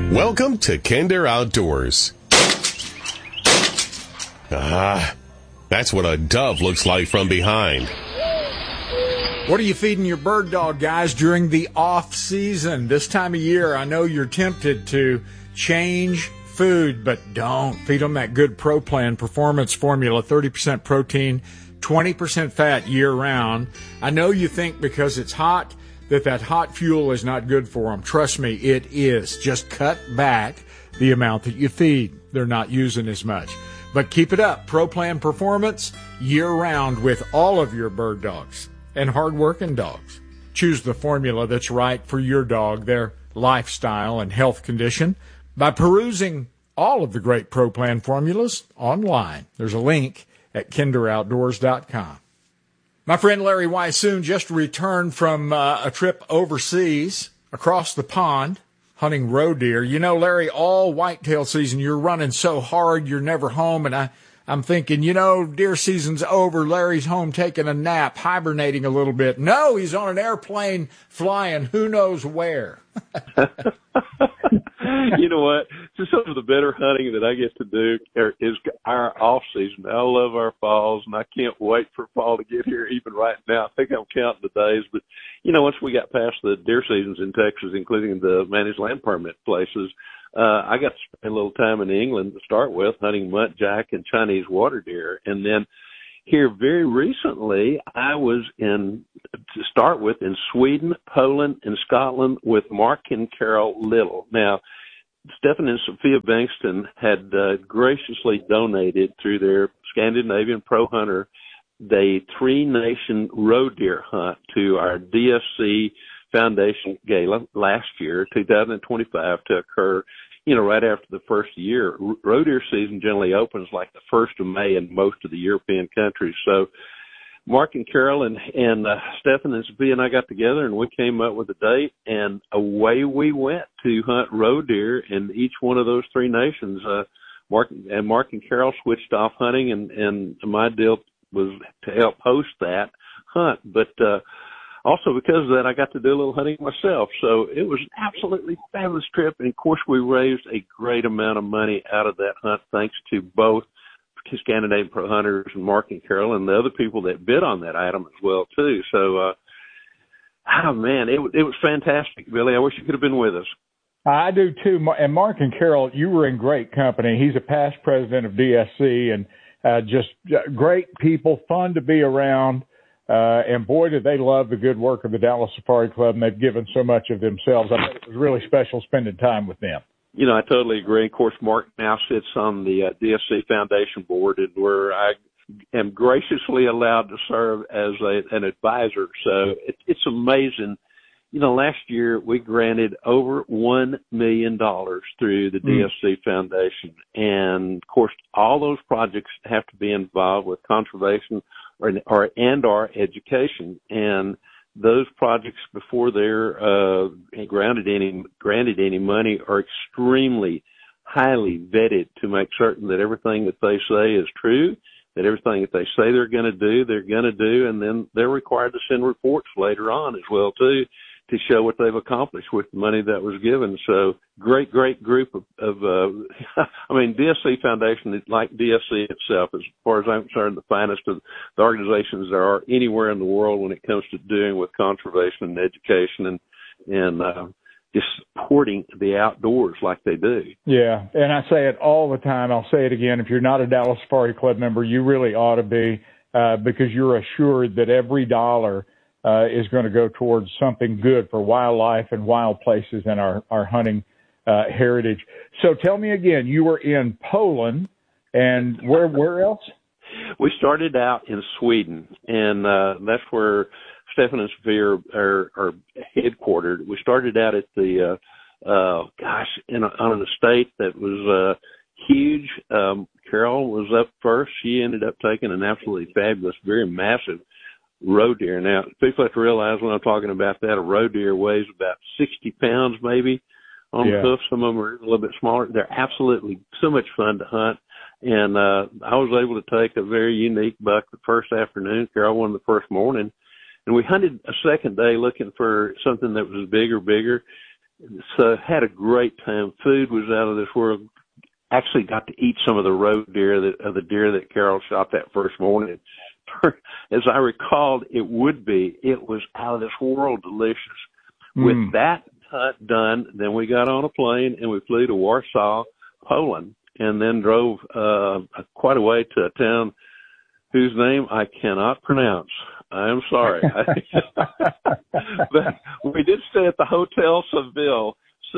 Welcome to Kinder Outdoors. That's what a dove looks like from behind. What are you feeding your bird dog, guys, during the off season? This time of year, I know you're tempted to change food, but don't. Feed them that good ProPlan Performance Formula, 30% protein, 20% fat year-round. I know you think because it's hot that hot fuel is not good for them. Trust me, it is. Just cut back the amount that you feed. They're not using as much. But keep it up. ProPlan Performance year-round with all of your bird dogs and hard-working dogs. Choose the formula that's right for your dog, their lifestyle and health condition by perusing all of the great ProPlan formulas online. There's a link at kinderoutdoors.com. My friend Larry Weissoon just returned from a trip overseas across the pond hunting roe deer. You know, Larry, all whitetail season, you're running so hard, you're never home. And I'm thinking, deer season's over. Larry's home taking a nap, hibernating a little bit. No, he's on an airplane flying who knows where. You know what? Just some of the better hunting that I get to do is our off season. I love our falls, and I can't wait for fall to get here. Even right now, I think I'm counting the days. But once we got past the deer seasons in Texas, including the managed land permit places, I got to spend a little time in England to start with, hunting muntjac and Chinese water deer, and then here very recently, I was in Sweden, Poland, and Scotland with Mark and Carol Little. Now, Stephen and Sophia Bankston had graciously donated through their Scandinavian Pro Hunter the 3-nation roe deer hunt to our DSC Foundation Gala last year, 2025, to occur right after the first year. Roe deer season generally opens like the 1st of May in most of the European countries. So Mark and Carol and Stephen and Sophia and I got together, and we came up with a date, and away we went to hunt roe deer in each one of those 3 nations. Mark and Carol switched off hunting, and my deal was to help host that hunt. But also because of that, I got to do a little hunting myself. So it was an absolutely fabulous trip. And, of course, we raised a great amount of money out of that hunt thanks to both Scandinavian Pro Hunters and Mark and Carol and the other people that bid on that item as well, too. So, man, it was fantastic, Billy. I wish you could have been with us. I do, too. And Mark and Carol, you were in great company. He's a past president of DSC, and just great people, fun to be around. And boy, did they love the good work of the Dallas Safari Club, and they've given so much of themselves. I bet it was really special spending time with them. I totally agree. Of course, Mark now sits on the DSC Foundation board, and where I am graciously allowed to serve as an advisor. So it's amazing. Last year we granted over $1 million through the DSC Foundation. And, of course, all those projects have to be involved with conservation and our education. And those projects, before they're granted any money, are extremely highly vetted to make certain that everything that they say is true, that everything that they say they're going to do, and then they're required to send reports later on as well, too, to show what they've accomplished with the money that was given. So great group of DSC Foundation, like DSC itself, as far as I'm concerned, the finest of the organizations there are anywhere in the world when it comes to doing with conservation and education and just supporting the outdoors like they do. Yeah, and I say it all the time. I'll say it again. If you're not a Dallas Safari Club member, you really ought to be, because you're assured that every dollar is going to go towards something good for wildlife and wild places and our hunting heritage. So tell me again, you were in Poland, and where else? We started out in Sweden, and that's where Stefan and Sophia are headquartered. We started out at the on an estate that was huge. Carol was up first. She ended up taking an absolutely fabulous, very massive roe deer. Now, people have to realize when I'm talking about that, a roe deer weighs about 60 pounds maybe on the hoof. Some of them are a little bit smaller. They're absolutely so much fun to hunt. And I was able to take a very unique buck the first afternoon. Carol won the first morning. And we hunted a second day looking for something that was bigger. So had a great time. Food was out of this world. Actually got to eat some of the roe deer, the deer that Carol shot that first morning. As I recalled, it was out of this world delicious. With that hunt done, then we got on a plane and we flew to Warsaw, Poland, and then drove quite a way to a town whose name I cannot pronounce. I am sorry. But we did stay at the Hotel Seville,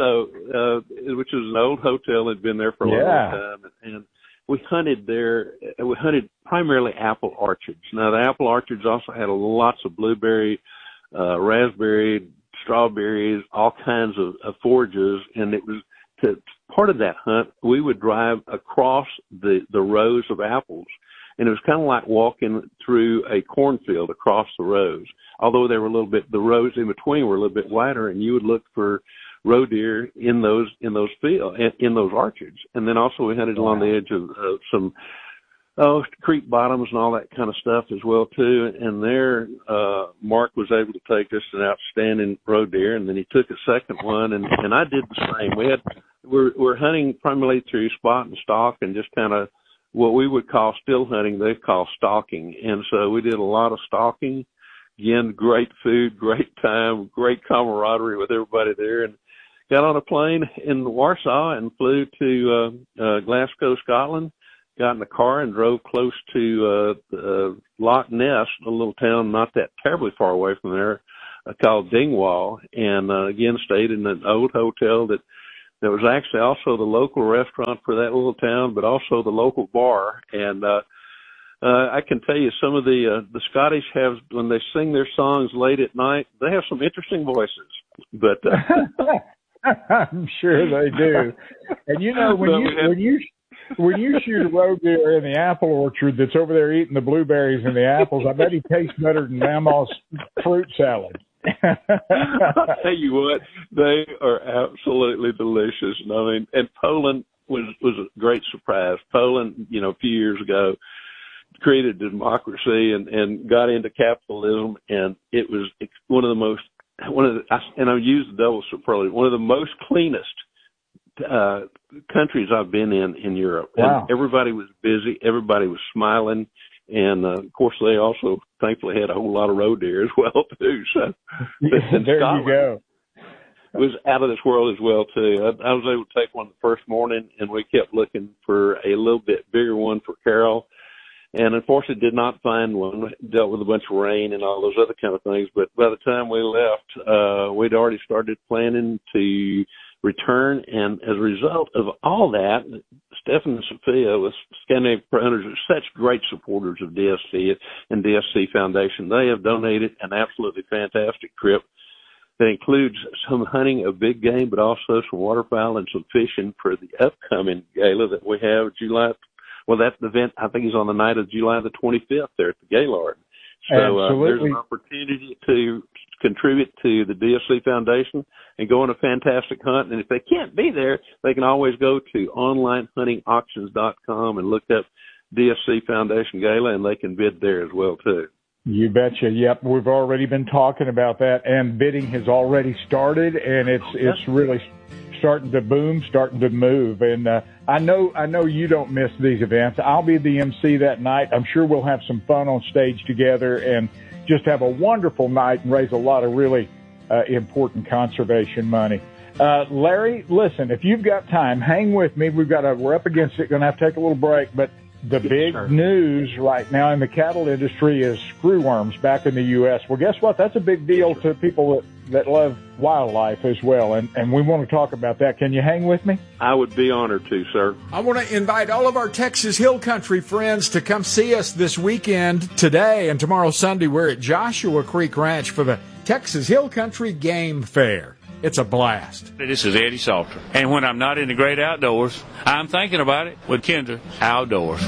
which is an old hotel that had been there for a long time. And we hunted there. We hunted primarily apple orchards. Now, the apple orchards also had lots of blueberry, raspberry, strawberries, all kinds of forages. And it was part of that hunt, we would drive across the rows of apples. And it was kind of like walking through a cornfield across the rows, although they were the rows in between were a little bit wider, and you would look for roe deer in those fields, in those orchards. And then also we hunted along the edge of some creek bottoms and all that kind of stuff as well too. And there, Mark was able to take us an outstanding roe deer, and then he took a second one, and I did the same. We're hunting primarily through spot and stalk, and just kind of what we would call still hunting, they call stalking. And so we did a lot of stalking. Again, great food, great time, great camaraderie with everybody there, and got on a plane in Warsaw and flew to Glasgow, Scotland, got in the car and drove close to Loch Ness, a little town not that terribly far away from there, called Dingwall, and again stayed in an old hotel that was actually also the local restaurant for that little town, but also the local bar. And I can tell you, some of the Scottish have, when they sing their songs late at night, they have some interesting voices. But I'm sure they do. And you know, when you shoot a roe deer in the apple orchard that's over there eating the blueberries and the apples, I bet he tastes better than Mama's fruit salad. I'll tell you what, they are absolutely delicious. And I mean, and Poland was a great surprise. Poland, a few years ago, created democracy and got into capitalism, and it was and I use the double superlative, one of the most cleanest countries I've been in Europe. Wow. And everybody was busy, everybody was smiling. And, of course, they also thankfully had a whole lot of roe deer as well, too. So there you go. It was out of this world as well, too. I was able to take one the first morning, and we kept looking for a little bit bigger one for Carol. And, unfortunately, did not find one. Dealt with a bunch of rain and all those other kind of things. But by the time we left, we'd already started planning to return. And as a result of all that, Stefan and Sophia with Scandinavian Hunters are such great supporters of DSC and DSC Foundation. They have donated an absolutely fantastic trip that includes some hunting of big game, but also some waterfowl and some fishing for the upcoming gala that we have July. Well, that event, I think, is on the night of July the 25th there at the Gaylord. So there's an opportunity to contribute to the DSC Foundation and go on a fantastic hunt. And if they can't be there, they can always go to onlinehuntingauctions.com and look up DSC Foundation Gala, and they can bid there as well, too. You betcha. Yep. We've already been talking about that, and bidding has already started, and it's really starting to boom, starting to move. And I know you don't miss these events. I'll be the MC that night. I'm sure we'll have some fun on stage together and just have a wonderful night and raise a lot of really important conservation money. Larry, listen, if you've got time, hang with me. We're up against it. Going to have to take a little break, but the big news right now in the cattle industry is screwworms back in the U.S. Well, guess what? That's a big deal to people that love wildlife as well, and we want to talk about that. Can you hang with me? I would be honored to, sir. I want to invite all of our Texas Hill Country friends to come see us this weekend, today and tomorrow Sunday. We're at Joshua Creek Ranch for the Texas Hill Country Game Fair. It's a blast. This is Eddie Salter. And when I'm not in the great outdoors, I'm thinking about it with Kendra Outdoors.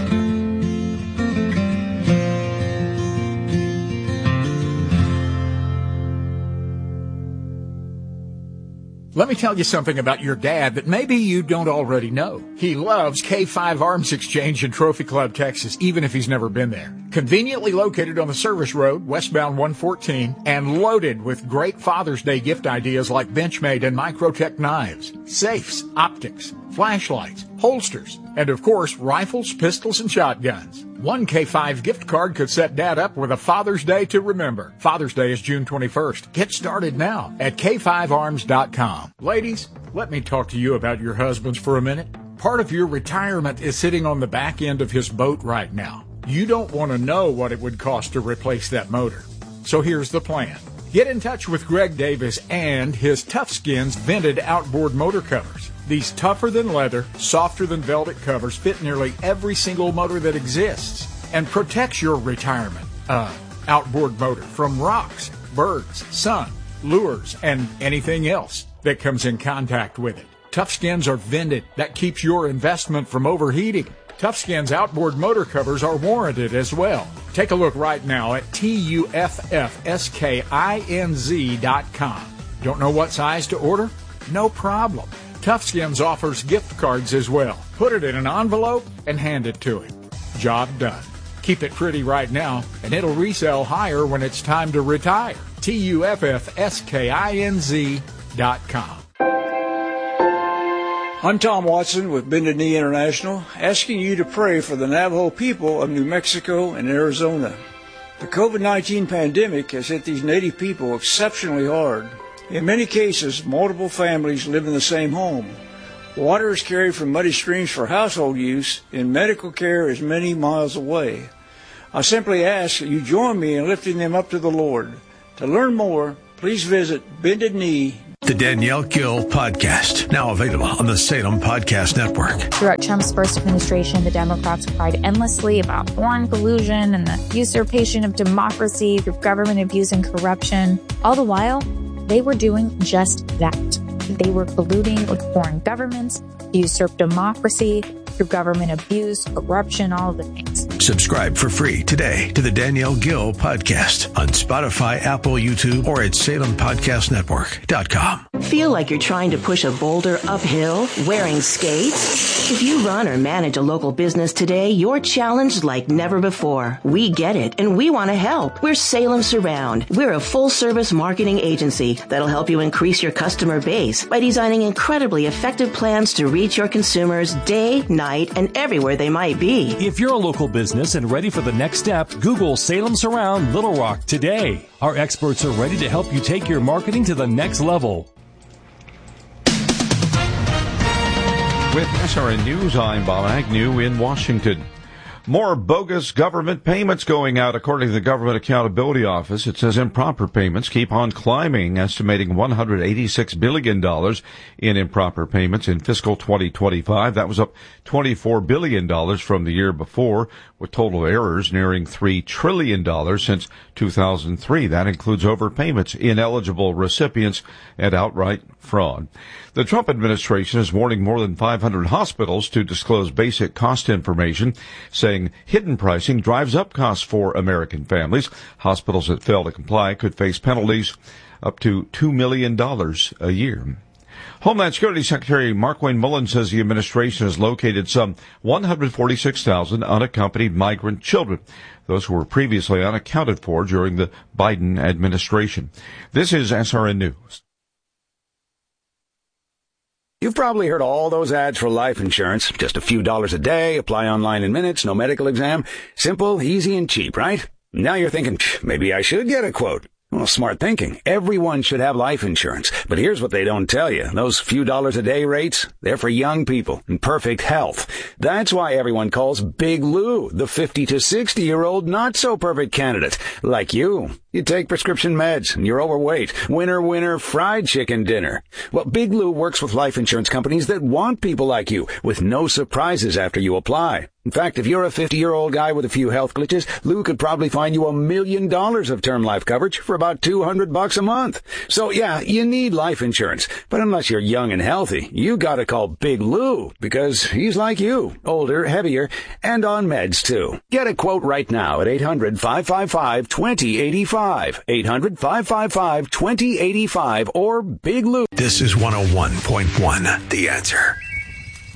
Let me tell you something about your dad that maybe you don't already know. He loves K5 Arms Exchange in Trophy Club, Texas, even if he's never been there. Conveniently located on the service road, westbound 114, and loaded with great Father's Day gift ideas like Benchmade and Microtech knives, safes, optics, flashlights, holsters, and of course, rifles, pistols, and shotguns. One K5 gift card could set Dad up with a Father's Day to remember. Father's Day is June 21st. Get started now at K5Arms.com. Ladies, let me talk to you about your husbands for a minute. Part of your retirement is sitting on the back end of his boat right now. You don't want to know what it would cost to replace that motor. So here's the plan. Get in touch with Greg Davis and his Tough Skins vented outboard motor covers. These tougher than leather, softer than velvet covers fit nearly every single motor that exists and protects your retirement outboard motor from rocks, birds, sun, lures, and anything else that comes in contact with it. Tough Skins are vented. That keeps your investment from overheating. Tough Skins outboard motor covers are warranted as well. Take a look right now at TUFFSKINZ.com. Don't know what size to order? No problem. Tough Skins offers gift cards as well. Put it in an envelope and hand it to him. Job done. Keep it pretty right now, and it'll resell higher when it's time to retire. TUFFSKINZ.com. I'm Tom Watson with Bended Knee International, asking you to pray for the Navajo people of New Mexico and Arizona. The COVID-19 pandemic has hit these Native people exceptionally hard. In many cases, multiple families live in the same home. Water is carried from muddy streams for household use, and medical care is many miles away. I simply ask that you join me in lifting them up to the Lord. To learn more, please visit Bended Knee. The Danielle Gill Podcast, now available on the Salem Podcast Network. Throughout Trump's first administration, the Democrats cried endlessly about foreign collusion and the usurpation of democracy through government abuse and corruption. All the while, they were doing just that. They were colluding with foreign governments to usurp democracy through government abuse, corruption, all of the things. Subscribe for free today to the Danielle Gill Podcast on Spotify, Apple, YouTube, or at SalemPodcastNetwork.com. Feel like you're trying to push a boulder uphill wearing skates? If you run or manage a local business today, you're challenged like never before. We get it, and we want to help. We're Salem Surround. We're a full-service marketing agency that'll help you increase your customer base by designing incredibly effective plans to reach your consumers day, night, and everywhere they might be. If you're a local business and ready for the next step, Google Salem Surround Little Rock today. Our experts are ready to help you take your marketing to the next level. With SRN News, I'm Bob Agnew in Washington. More bogus government payments going out, according to the Government Accountability Office. It says improper payments keep on climbing, estimating $186 billion in improper payments in fiscal 2025. That was up $24 billion from the year before, with total errors nearing $3 trillion since 2003. That includes overpayments, ineligible recipients, and outright fraud. The Trump administration is warning more than 500 hospitals to disclose basic cost information, saying hidden pricing drives up costs for American families. Hospitals that fail to comply could face penalties up to $2 million a year. Homeland Security Secretary Markwayne Mullin says the administration has located some 146,000 unaccompanied migrant children, those who were previously unaccounted for during the Biden administration. This is SRN News. You've probably heard all those ads for life insurance. Just a few dollars a day, apply online in minutes, no medical exam. Simple, easy, and cheap, right? Now you're thinking, maybe I should get a quote. Well, smart thinking. Everyone should have life insurance. But here's what they don't tell you. Those few dollars a day rates, they're for young people in perfect health. That's why everyone calls Big Lou the 50 to 60-year-old not-so-perfect candidate. Like you. You take prescription meds and you're overweight. Winner, fried chicken dinner. Well, Big Lou works with life insurance companies that want people like you with no surprises after you apply. In fact, if you're a 50-year-old guy with a few health glitches, Lou could probably find you $1 million of term life coverage for about $200 a month. So yeah, you need life insurance. But unless you're young and healthy, you gotta call Big Lou, because he's like you, older, heavier, and on meds too. Get a quote right now at 800-555-2085. 800-555-2085 or Big Lou. This is 101.1 The Answer.